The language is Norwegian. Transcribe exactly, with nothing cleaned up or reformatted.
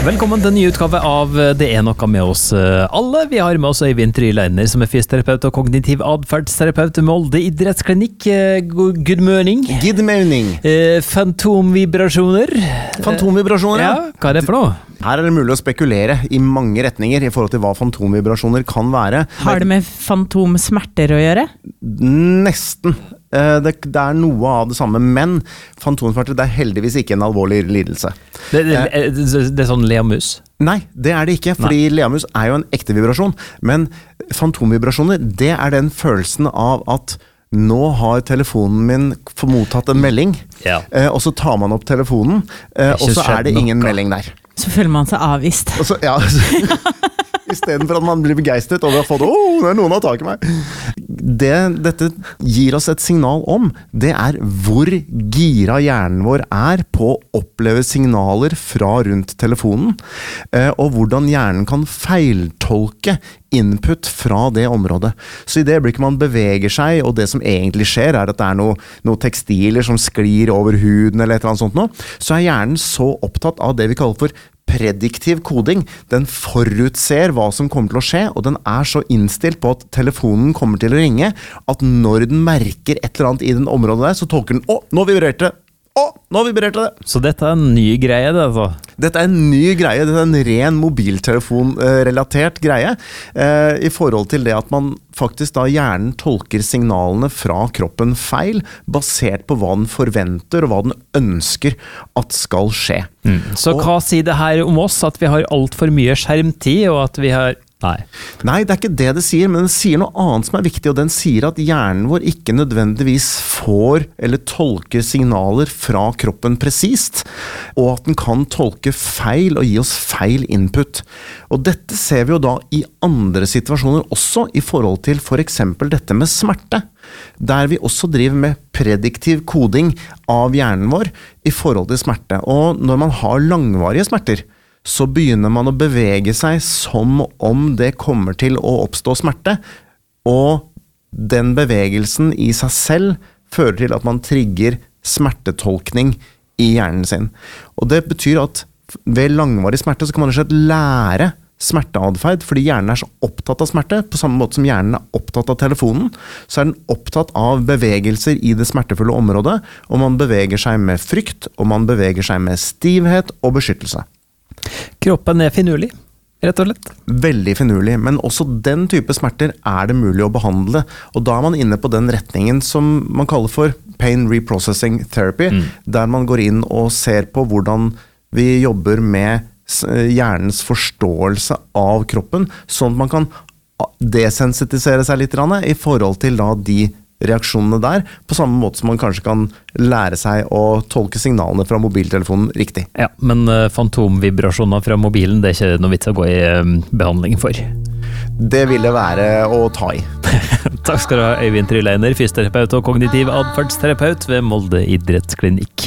Velkommen til en ny utgave av Det er noe med oss alle. Vi har med oss Øyvind Tryleiner, som er fysioterapeut og kognitiv adferdsterapeut ved Molde idrettsklinikk. Good morning. Good morning. Eh, fantomvibrasjoner. Fantomvibrasjoner, ja. Hva er det for noe? Her er det mulig å spekulere i mange retninger i forhold til hva fantomvibrasjoner kan være. Har det med fantomsmerter å gjøre? Nesten. Det, det er noe av det samme, men fantomsmerter det er heldigvis ikke en alvorlig lidelse. Det, det, det, det er sånn leamus? Nei, det er det ikke, fordi Nei. Leamus er jo en ekte vibrasjon, men fantomvibrasjoner, det er den følelsen av at nå har telefonen min mottatt en melding, ja. eh, og så tar man opp telefonen, eh, og så er det ingen noe. melding der. Så føler man seg avvist. Og så, ja, i stedet for at man blir begeistret over å få det, åh, oh, noen har tak i meg. Det dette gir oss et signal om, det er hvor gira hjernen vår er på å oppleve signaler fra rundt telefonen, og hvordan hjernen kan feiltolke input fra det området. Så i det øyeblikket man beveger seg, og det som egentlig skjer er at det er noe, noe tekstiler som sklir over huden eller et eller annet sånt nå, så er hjernen så opptatt av det vi kaller for prediktiv koding. Den forutser hva som kommer til å skje, og den er så innstilt på at telefonen kommer til å ringe, at når den merker et eller annet i den området der, så tolker den, å, nå vibrerte det! Å, nå vibrerte det! Så dette er en ny greie, det altså? Dette er en ny greie, dette er en ren mobiltelefon-relatert greie, eh, i forhold til det at man faktisk da hjernen tolker signalene fra kroppen feil, basert på hva den forventer og hva den ønsker at skal skje. Mm. Så og, hva sier det her om oss, at vi har alt for mye skjermtid, og at vi har... Nei. Nei, det er ikke det det sier, men den sier noe annet som er viktig, og den sier at hjernen vår ikke nødvendigvis får eller tolker signaler fra kroppen presist, og at den kan tolke feil og gi oss feil input. Og dette ser vi jo da i andre situasjoner også, i forhold til for eksempel dette med smerte, der vi også driver med prediktiv koding av hjernen vår i forhold til smerte. Og når man har langvarige smerter, så begynner man å bevege seg som om det kommer til å oppstå smerte, og den bevegelsen i seg selv fører til at man trigger smertetolkning i hjernen sin. Og det betyr at ved langvarig smerte så kan man rett og slett lære smerteadferd, fordi hjernen er så opptatt av smerte, på samme måte som hjernen er opptatt av telefonen, så er den opptatt av bevegelser i det smertefulle området, og man beveger seg med frykt, og man beveger seg med stivhet og beskyttelse. Kroppen er finurlig, rett og slett. Veldig finurlig, men også den type smerter er det mulig å behandle, og da er man inne på den retningen som man kaller for pain reprocessing therapy, mm. der man går inn og ser på hvordan vi jobber med hjernens forståelse av kroppen, sånn at man kan desensitisere seg litt i forhold til da de reaksjonene der, på samme måte som man kanskje kan lære seg å tolke signalene fra mobiltelefonen riktig. Ja, men uh, fantomvibrasjoner fra mobilen, det er ikke noe vits å gå i um, behandling for. Det ville være å ta i. Takk skal du ha, Øyvind Tryleiner, fysioterapeut og kognitiv adferdsterapeut ved Molde idrettsklinikk.